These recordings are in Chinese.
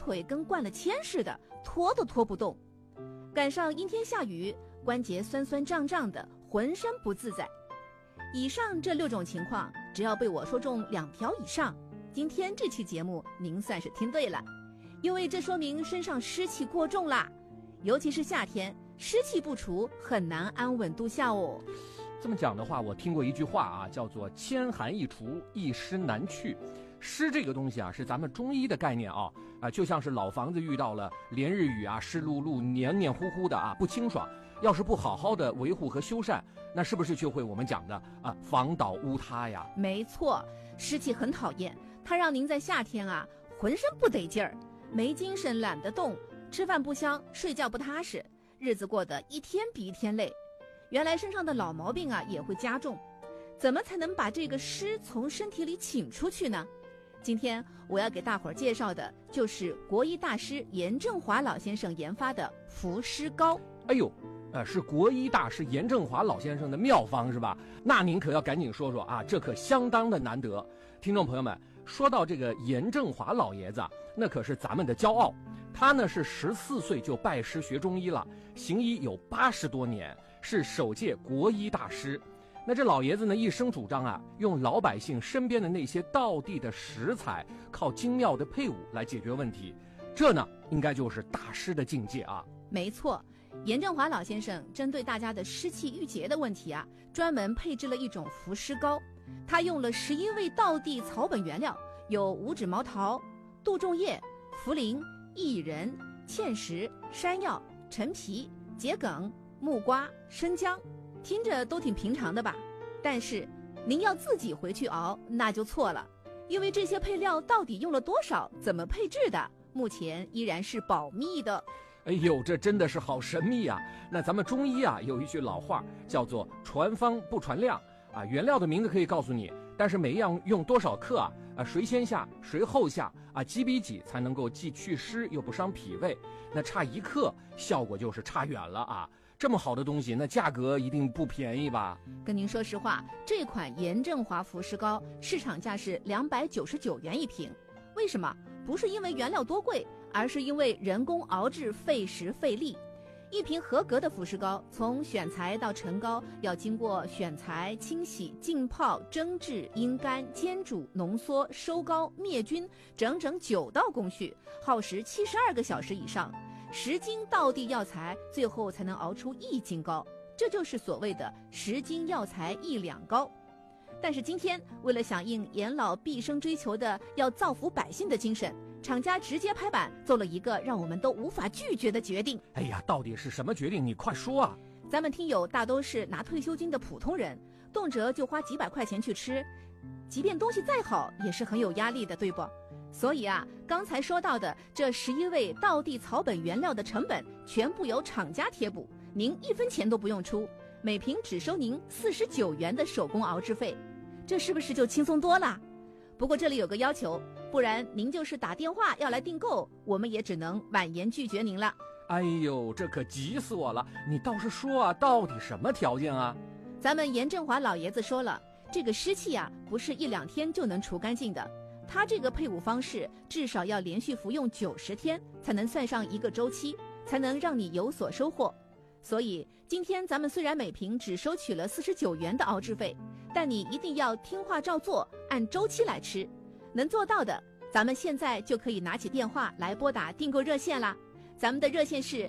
腿跟灌了铅似的，拖都拖不动。赶上阴天下雨，关节酸酸胀胀的，浑身不自在。以上这6种情况，只要被我说中2条以上，今天这期节目您算是听对了，因为这说明身上湿气过重啦，尤其是夏天，湿气不除，很难安稳度夏哦。 这么讲的话，我听过一句话啊，叫做千寒易除，一湿难去。湿这个东西啊，是咱们中医的概念啊，就像是老房子遇到了连日雨啊，湿漉漉、黏黏糊糊的啊，不清爽。要是不好好的维护和修缮，那是不是就会我们讲的啊，房倒屋塌呀？ 没错，湿气很讨厌，它让您在夏天啊，浑身不得劲儿，没精神，懒得动，吃饭不香，睡觉不踏实，日子过得一天比一天累。原来身上的老毛病啊也会加重，怎么才能把这个湿从身体里请出去呢？今天我要给大伙儿介绍的就是国医大师严正华老先生研发的伏湿膏。 哎呦，是国医大师严正华老先生的妙方是吧？那您可要赶紧说说啊，这可相当的难得。听众朋友们，说到这个严正华老爷子啊，那可是咱们的骄傲。他呢是14岁就拜师学中医了，行医有80多年，是首届国医大师。那这老爷子呢，一生主张啊，用老百姓身边的那些道地的食材，靠精妙的配伍来解决问题。这呢，应该就是大师的境界啊。 没错，严正华老先生针对大家的湿气郁结的问题啊，专门配制了一种伏湿膏。他用了11味道地草本原料，有五指毛桃、杜仲叶、茯苓、薏仁、芡实、山药、陈皮、桔梗、木瓜、生姜，听着都挺平常的吧？但是您要自己回去熬，那就错了，因为这些配料到底用了多少，怎么配制的，目前依然是保密的。 哎呦，这真的是好神秘啊！那咱们中医啊有一句老话叫做传方不传量啊，原料的名字可以告诉你，但是每一样用多少克谁先下谁后下啊，几比几才能够既祛湿又不伤脾胃，那差1克效果就是差远了啊。这么好的东西，那价格一定不便宜吧？ 跟您说实话，这款严正华伏湿膏市场价是299元一瓶。为什么？不是因为原料多贵，而是因为人工熬制费时费力。一瓶合格的伏湿膏，从选材到成膏要经过选材、清洗、浸泡、蒸制、阴干、煎煮、浓缩、收膏、灭菌，整整9道工序，耗时72个小时以上。10斤道地药材，最后才能熬出1斤膏，这就是所谓的10斤药材1两膏。但是今天，为了响应严老毕生追求的要造福百姓的精神，厂家直接拍板做了一个让我们都无法拒绝的决定。 哎呀，到底是什么决定？你快说啊！ 咱们听友大都是拿退休金的普通人，动辄就花几百块钱去吃，即便东西再好，也是很有压力的，对不？所以啊，刚才说到的这11味道地草本原料的成本全部由厂家贴补，您1分钱都不用出，每瓶只收您49元的手工熬制费，这是不是就轻松多了？不过这里有个要求，不然您就是打电话要来订购，我们也只能婉言拒绝您了。 哎呦，这可急死我了！你倒是说啊，到底什么条件啊？ 咱们严正华老爷子说了，这个湿气啊，不是1、2天就能除干净的。他这个配伍方式至少要连续服用90天，才能算上一个周期，才能让你有所收获。所以今天咱们虽然每瓶只收取了49元的熬制费，但你一定要听话照做，按周期来吃。能做到的，咱们现在就可以拿起电话来拨打订购热线啦。咱们的热线是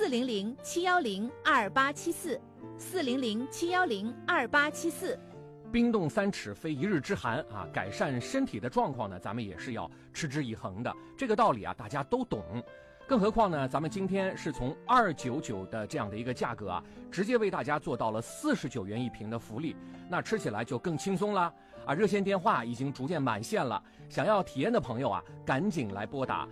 400-710-2874，400-710-2874。 冰冻3尺非一日之寒啊，改善身体的状况呢，咱们也是要持之以恒的。这个道理啊，大家都懂。更何况呢，咱们今天是从299的这样的一个价格啊，直接为大家做到了49元一瓶的福利，那吃起来就更轻松啦啊！热线电话已经逐渐满线了，想要体验的朋友啊，赶紧来拨打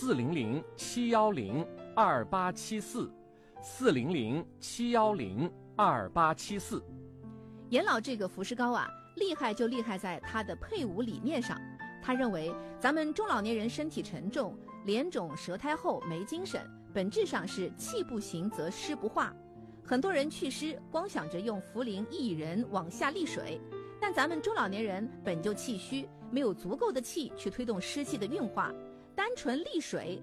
400-710-2874，400-710-2874。 严老这个伏湿膏啊，厉害就厉害在它的配伍理念上。他认为咱们中老年人身体沉重，脸肿舌苔厚，没精神，本质上是气不行则湿不化。很多人祛湿光想着用茯苓、薏仁往下利水，但咱们中老年人本就气虚，没有足够的气去推动湿气的运化，单纯利水